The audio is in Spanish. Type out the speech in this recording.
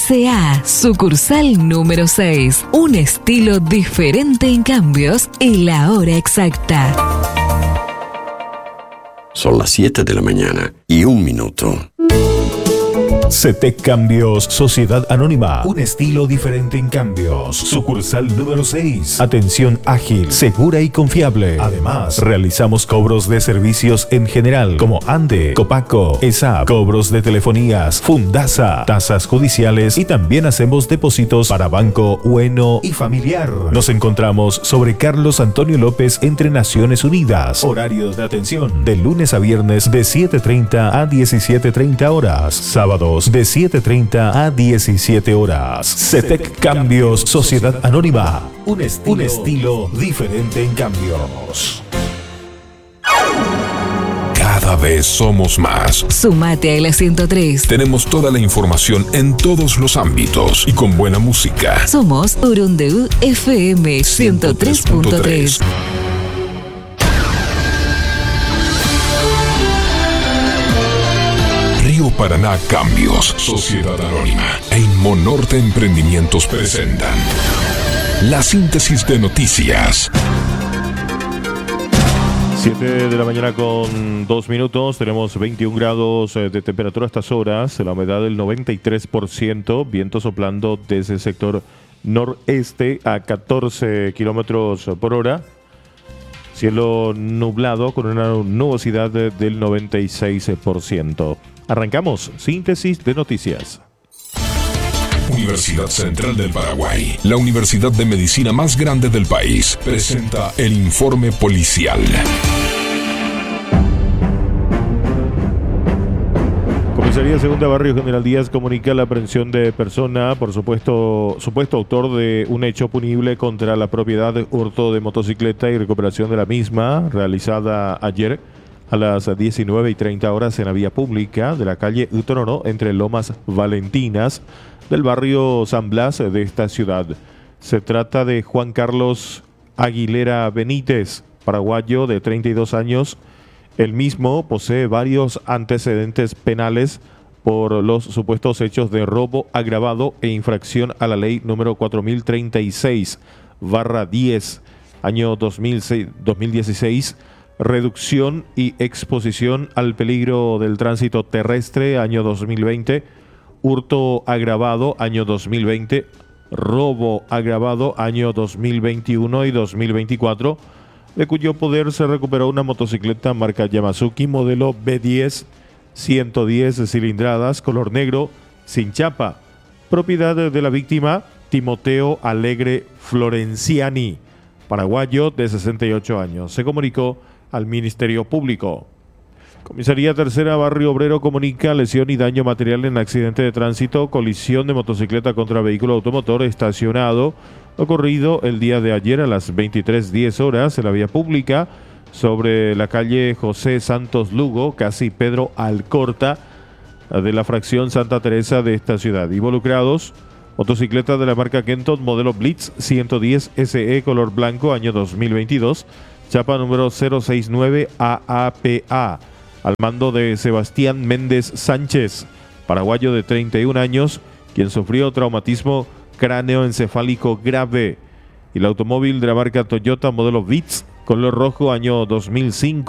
S.A. Sucursal número 6. Un estilo diferente en cambios y la hora exacta. Son las 7 de la mañana y 1 minuto. CETEC Cambios, Sociedad Anónima. Un estilo diferente en cambios. Sucursal número 6. Atención ágil, segura y confiable. Además, realizamos cobros de servicios en general, como ANDE, Copaco, ESAP, cobros de telefonías, Fundasa, tasas judiciales y también hacemos depósitos para banco, bueno y familiar. Nos encontramos sobre Carlos Antonio López entre Naciones Unidas. Horario de atención de lunes a viernes de 7:30 a 17:30 horas. Sábados de 7:30 a 17 horas. CETEC Cambios, Sociedad Anónima. Un estilo diferente en cambios. Cada vez somos más. Sumate a la 103. Tenemos toda la información en todos los ámbitos y con buena música. Somos Urundeu FM 103.3. Río Paraná Cambios, Sociedad Anónima e Inmonorte Emprendimientos presentan la síntesis de noticias. 7 de la mañana con 2 minutos, tenemos 21 grados de temperatura a estas horas, la humedad del 93%, viento soplando desde el sector noreste a 14 kilómetros por hora, cielo nublado con una nubosidad del 96%. Arrancamos, síntesis de noticias. Universidad Central del Paraguay, la universidad de medicina más grande del país, presenta el informe policial. Comisaría Segunda Barrio General Díaz comunica la aprehensión de persona por supuesto autor de un hecho punible contra la propiedad de hurto de motocicleta y recuperación de la misma, realizada ayer a las 19:30 horas en la vía pública de la calle Utororo entre Lomas Valentinas del barrio San Blas de esta ciudad. Se trata de Juan Carlos Aguilera Benítez, paraguayo de 32 años. El mismo posee varios antecedentes penales por los supuestos hechos de robo agravado e infracción a la ley número 4036/10, año 2016, reducción y exposición al peligro del tránsito terrestre, año 2020, hurto agravado, año 2020, robo agravado, año 2021 y 2024, de cuyo poder se recuperó una motocicleta marca Yamazuki, modelo B10, 110 cilindradas, color negro, sin chapa, propiedad de la víctima Timoteo Alegre Florenciani, paraguayo de 68 años. Se comunicó al Ministerio Público. Comisaría Tercera Barrio Obrero comunica lesión y daño material en accidente de tránsito, colisión de motocicleta contra vehículo automotor estacionado, ocurrido el día de ayer a las 23:10 horas en la vía pública sobre la calle José Santos Lugo, casi Pedro Alcorta, de la fracción Santa Teresa de esta ciudad. Involucrados, motocicleta de la marca Kenton, modelo Blitz 110 SE, color blanco, año 2022, chapa número 069 AAPA, al mando de Sebastián Méndez Sánchez, paraguayo de 31 años, quien sufrió traumatismo cráneoencefálico grave. Y el automóvil de la marca Toyota, modelo Vitz, color rojo, año 2005.